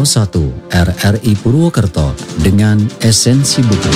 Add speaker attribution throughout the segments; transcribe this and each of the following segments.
Speaker 1: 1 RRI Purwokerto dengan esensi buku.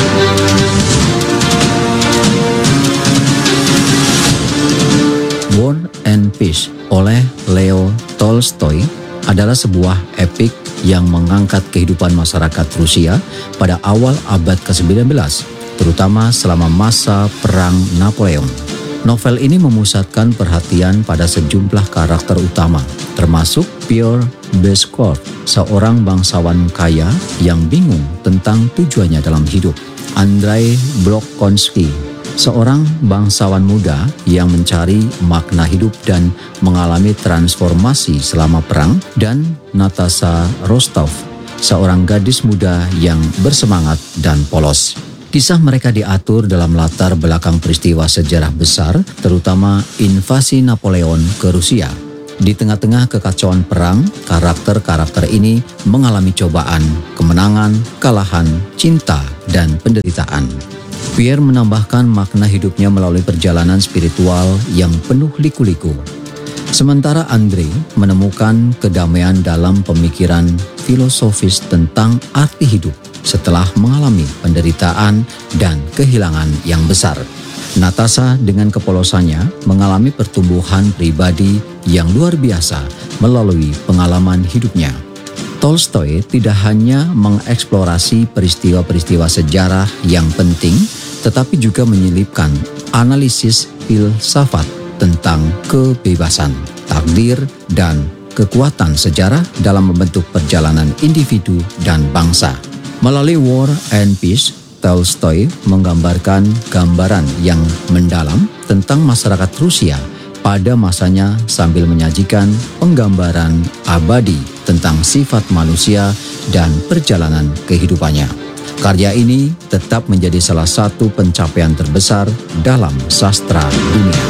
Speaker 1: War and Peace oleh Leo Tolstoy adalah sebuah epik yang mengangkat kehidupan masyarakat Rusia pada awal abad ke-19, terutama selama masa Perang Napoleon. Novel ini memusatkan perhatian pada sejumlah karakter utama, termasuk Pierre Beskow, seorang bangsawan kaya yang bingung tentang tujuannya dalam hidup. Andrei Bolkonsky, seorang bangsawan muda yang mencari makna hidup dan mengalami transformasi selama perang, dan Natasha Rostov, seorang gadis muda yang bersemangat dan polos. Kisah mereka diatur dalam latar belakang peristiwa sejarah besar, terutama invasi Napoleon ke Rusia. Di tengah-tengah kekacauan perang, karakter-karakter ini mengalami cobaan, kemenangan, kekalahan, cinta, dan penderitaan. Pierre menambahkan makna hidupnya melalui perjalanan spiritual yang penuh liku-liku. Sementara Andrei menemukan kedamaian dalam pemikiran filosofis tentang arti hidup setelah mengalami penderitaan dan kehilangan yang besar. Natasha dengan kepolosannya mengalami pertumbuhan pribadi yang luar biasa melalui pengalaman hidupnya. Tolstoy tidak hanya mengeksplorasi peristiwa-peristiwa sejarah yang penting, tetapi juga menyelipkan analisis filsafat tentang kebebasan, takdir, dan kekuatan sejarah dalam membentuk perjalanan individu dan bangsa. Melalui War and Peace, Tolstoy menggambarkan gambaran yang mendalam tentang masyarakat Rusia pada masanya sambil menyajikan penggambaran abadi tentang sifat manusia dan perjalanan kehidupannya. Karya ini tetap menjadi salah satu pencapaian terbesar dalam sastra dunia.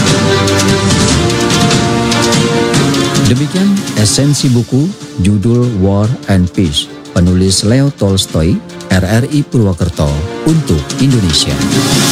Speaker 1: Demikian esensi buku judul War and Peace, penulis Leo Tolstoy, RRI Purwokerto untuk Indonesia.